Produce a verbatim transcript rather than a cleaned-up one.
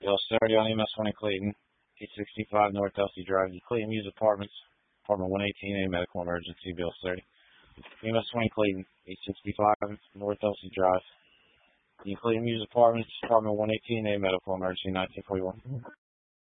Bill thirty on E M S one in Clayton, eight sixty-five North Elsie Drive, Clayton Muse Apartments, apartment one eighteen A, medical emergency, Bill thirty. E M S one in Clayton, eight sixty-five North Elsie Drive, Clayton Muse Apartments, apartment one eighteen A, medical emergency, nineteen forty-one.